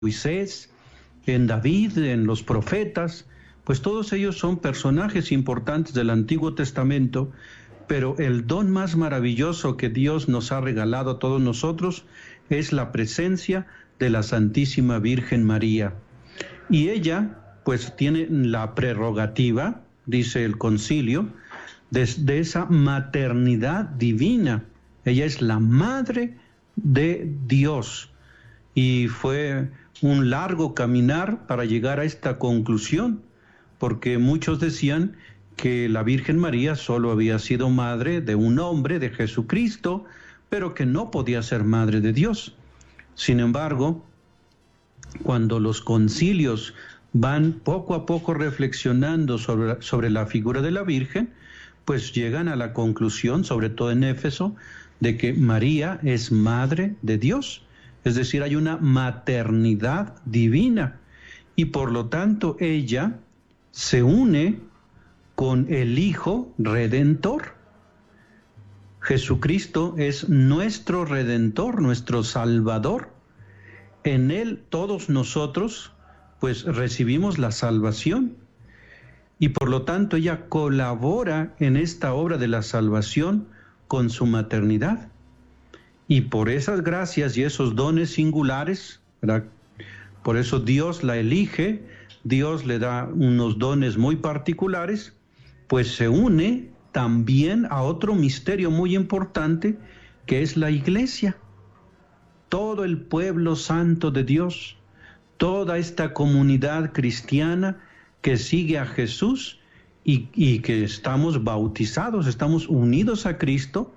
Moisés, en David, en los profetas, pues todos ellos son personajes importantes del Antiguo Testamento, pero el don más maravilloso que Dios nos ha regalado a todos nosotros es la presencia de la Santísima Virgen María. Y ella, pues, tiene la prerrogativa, dice el concilio, de esa maternidad divina. Ella es la madre de Dios. Y fue un largo caminar para llegar a esta conclusión, porque muchos decían que la Virgen María solo había sido madre de un hombre, de Jesucristo, pero que no podía ser madre de Dios. Sin embargo, cuando los concilios van poco a poco reflexionando sobre la figura de la Virgen, pues llegan a la conclusión, sobre todo en Éfeso, de que María es madre de Dios. Es decir, hay una maternidad divina y por lo tanto ella se une con el Hijo Redentor. Jesucristo es nuestro Redentor, nuestro Salvador. En Él todos nosotros pues recibimos la salvación y por lo tanto ella colabora en esta obra de la salvación con su maternidad. Y por esas gracias y esos dones singulares, ¿verdad? Por eso Dios la elige, Dios le da unos dones muy particulares, pues se une también a otro misterio muy importante que es la Iglesia. Todo el pueblo santo de Dios, toda esta comunidad cristiana que sigue a Jesús y que estamos bautizados, estamos unidos a Cristo,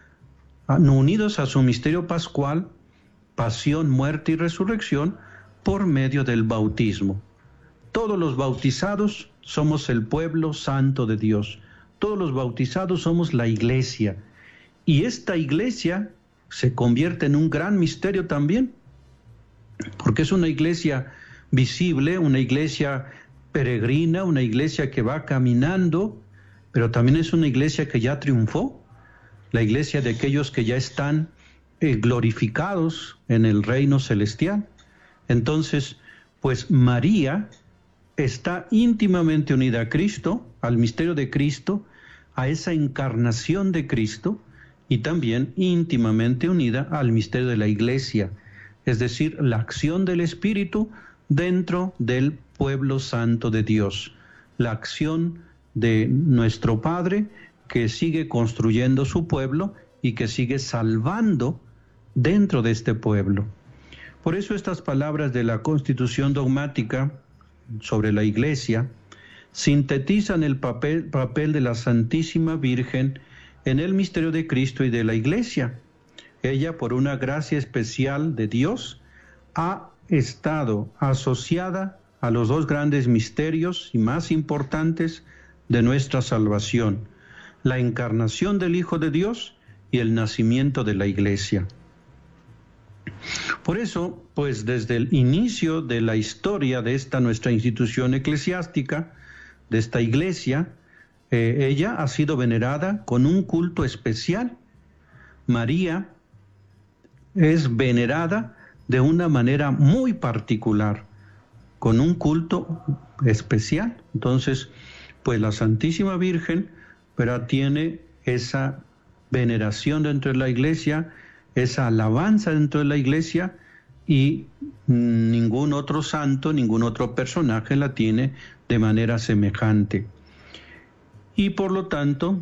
unidos a su misterio pascual, pasión, muerte y resurrección, por medio del bautismo. Todos los bautizados somos el pueblo santo de Dios. Todos los bautizados somos la Iglesia. Y esta Iglesia se convierte en un gran misterio también, porque es una Iglesia visible, una Iglesia peregrina, una Iglesia que va caminando, pero también es una Iglesia que ya triunfó. La Iglesia de aquellos que ya están glorificados en el reino celestial. Entonces, pues María está íntimamente unida a Cristo, al misterio de Cristo, a esa encarnación de Cristo, y también íntimamente unida al misterio de la Iglesia, es decir, la acción del Espíritu dentro del pueblo santo de Dios, la acción de nuestro Padre, que sigue construyendo su pueblo y que sigue salvando dentro de este pueblo. Por eso estas palabras de la Constitución dogmática sobre la Iglesia sintetizan el papel de la Santísima Virgen en el misterio de Cristo y de la Iglesia. Ella, por una gracia especial de Dios, ha estado asociada a los dos grandes misterios y más importantes de nuestra salvación: la encarnación del Hijo de Dios y el nacimiento de la Iglesia. Por eso, pues desde el inicio de la historia de esta nuestra institución eclesiástica, de esta Iglesia, ella ha sido venerada con un culto especial. María es venerada de una manera muy particular, con un culto especial. Entonces, pues la Santísima Virgen, pero tiene esa veneración dentro de la Iglesia, esa alabanza dentro de la Iglesia, y ningún otro santo, ningún otro personaje la tiene de manera semejante. Y por lo tanto,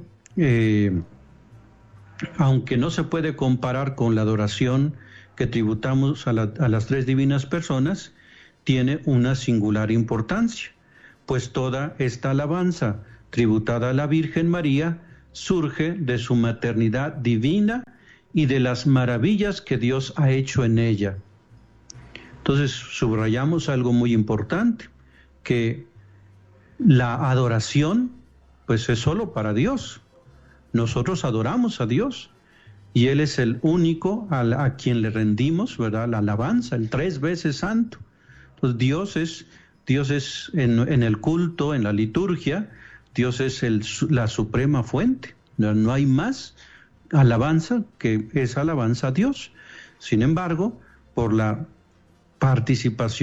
aunque no se puede comparar con la adoración que tributamos a las tres divinas personas, tiene una singular importancia, pues toda esta alabanza tributada a la Virgen María surge de su maternidad divina y de las maravillas que Dios ha hecho en ella. Entonces subrayamos algo muy importante, que la adoración pues es solo para Dios. Nosotros adoramos a Dios y Él es el único a quien le rendimos, ¿verdad?, la alabanza, el 3 veces santo. Entonces Dios es en el culto, en la liturgia, Dios es la suprema fuente. No hay más alabanza que esa alabanza a Dios. Sin embargo, por la participación